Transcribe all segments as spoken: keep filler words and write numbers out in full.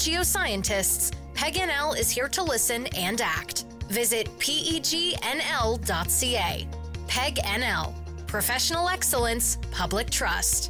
geoscientists, P E G N L is here to listen and act. Visit P E G N L dot C A. P E G N L. Professional excellence, public trust.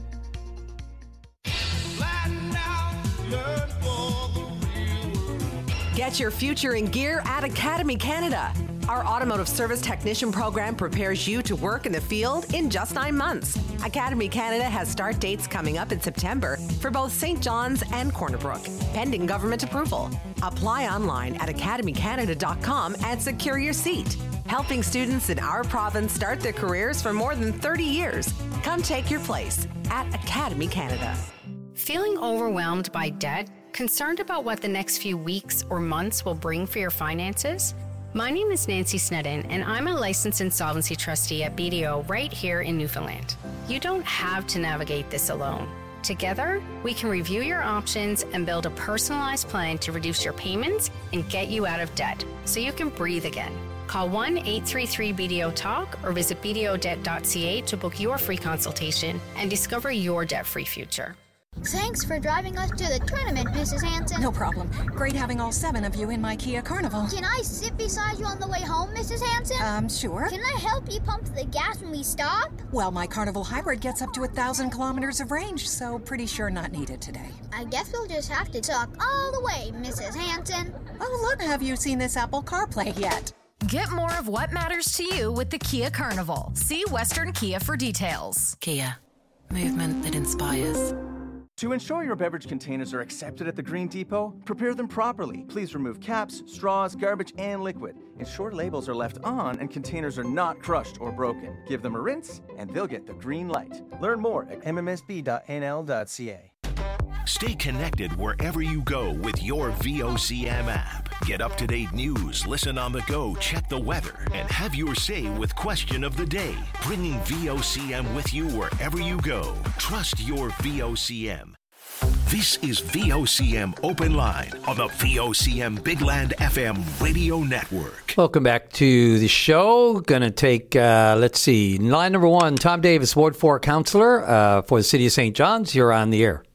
Get your future in gear at Academy Canada. Our automotive service technician program prepares you to work in the field in just nine months. Academy Canada has start dates coming up in September for both Saint John's and Corner Brook, pending government approval. Apply online at academy canada dot com and secure your seat. Helping students in our province start their careers for more than thirty years. Come take your place at Academy Canada. Feeling overwhelmed by debt? Concerned about what the next few weeks or months will bring for your finances? My name is Nancy Snedden, and I'm a licensed insolvency trustee at B D O right here in Newfoundland. You don't have to navigate this alone. Together, we can review your options and build a personalized plan to reduce your payments and get you out of debt so you can breathe again. Call one eight three three B D O talk or visit b d o debt dot c a to book your free consultation and discover your debt-free future. Thanks for driving us to the tournament, Missus Hanson. No problem. Great having all seven of you in my Kia Carnival. Can I sit beside you on the way home, Missus Hanson? Um, sure. Can I help you pump the gas when we stop? Well, my Carnival Hybrid gets up to a thousand kilometers of range, so pretty sure not needed today. I guess we'll just have to talk all the way, Missus Hanson. Oh, look, have you seen this Apple CarPlay yet? Get more of what matters to you with the Kia Carnival. See Western Kia for details. Kia. Movement that inspires. To ensure your beverage containers are accepted at the Green Depot, prepare them properly. Please remove caps, straws, garbage, and liquid. Ensure labels are left on and containers are not crushed or broken. Give them a rinse, and they'll get the green light. Learn more at m m s b dot n l dot c a. Stay connected wherever you go with your V O C M app. Get up-to-date news, listen on the go, check the weather, and have your say with Question of the Day. Bringing V O C M with you wherever you go. Trust your V O C M. This is V O C M Open Line on the V O C M Big Land F M radio network. Welcome back to the show. Going to take, uh, let's see, line number one, Tom Davis, Ward four Councillor uh, for the City of Saint John's. You're on the air.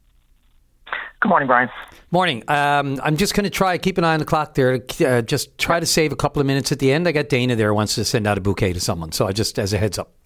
Good morning, Brian. Morning. Um, I'm just going to try, keep an eye on the clock there. Uh, just try to save a couple of minutes at the end. I got Dana there who wants to send out a bouquet to someone. So I just, as a heads up.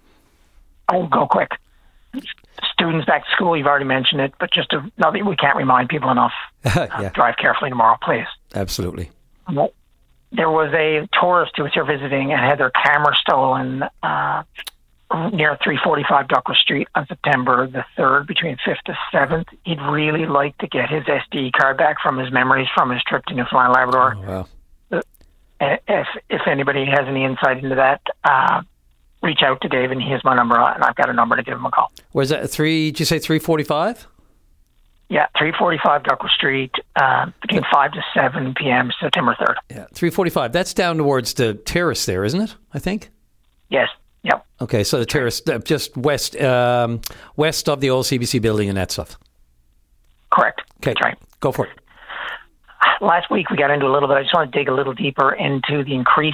I'll go quick. Students back to school, you've already mentioned it, but just to know that we can't remind people enough. yeah. uh, drive carefully tomorrow, please. Absolutely. There was a tourist who was here visiting and had their camera stolen uh, near three forty-five Duckworth Street on September the third, between fifth to seventh. He'd really like to get his S D card back from his memories from his trip to Newfoundland Labrador. Oh, wow. If, if anybody has any insight into that, uh, reach out to Dave, and he has my number, and I've got a number to give him a call. Where's that? Three? Did you say three forty-five? Yeah, three forty-five Duckworth Street, uh, between five to seven p.m. September third. Yeah, three forty-five. That's down towards the terrace there, isn't it? I think. Yes. Yep. Okay, so the terrace, uh, just west, um, west of the old C B C building and that stuff. Correct. Okay, that's right. Go for it. Last week we got into a little bit. I just want to dig a little deeper into the increased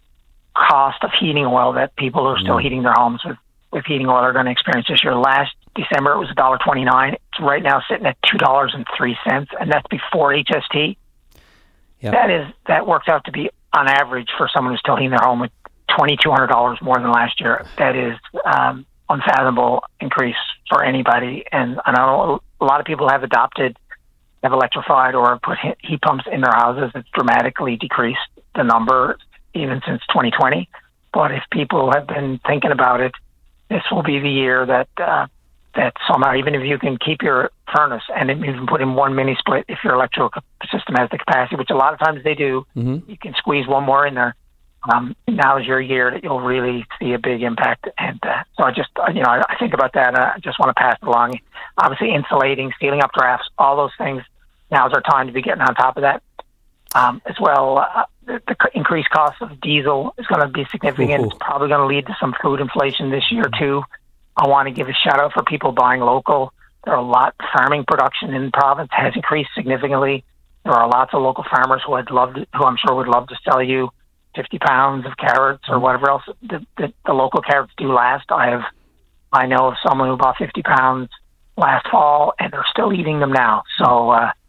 cost of heating oil that people who are still mm. heating their homes with, with heating oil are going to experience this year. Last December it was one dollar twenty-nine. It's right now sitting at two dollars and three cents, and that's before H S T. Yep. That is that works out to be, on average, for someone who's still heating their home, with two thousand two hundred dollars more than last year. That is um, unfathomable increase for anybody. And I know a lot of people have adopted, have electrified or put heat pumps in their houses. It's dramatically decreased the number even since twenty twenty. But if people have been thinking about it, this will be the year that uh, that somehow, even if you can keep your furnace and even put in one mini split, if your electrical system has the capacity, which a lot of times they do, mm-hmm. you can squeeze one more in there. Um, now is your year that you'll really see a big impact. And uh, so I just, you know, I, I think about that. Uh, I just want to pass it along. Obviously, insulating, sealing up drafts, all those things. Now is our time to be getting on top of that. Um, as well, uh, the, the increased cost of diesel is going to be significant. Ooh. It's probably going to lead to some food inflation this year, too. I want to give a shout out for people buying local. There are a lot, farming production in the province has increased significantly. There are lots of local farmers who I'd love to, who I'm sure would love to sell you fifty pounds of carrots or whatever else the, the, the local carrots do last. I have, I know of someone who bought fifty pounds last fall and they're still eating them now. So, uh,